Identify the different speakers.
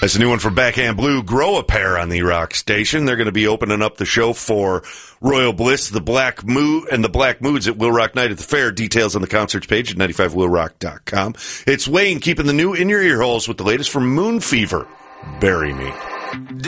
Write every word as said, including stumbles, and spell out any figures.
Speaker 1: That's a new one from Backhand Blue. Grow a pair on the Rock Station. They're going to be opening up the show for Royal Bliss, the Black Mood, and the Black Moods at Will Rock Night at the Fair. Details on the concerts page at ninety-five will rock dot com. It's Wayne keeping the new in your ear holes with the latest from Moon Fever. Bury Me.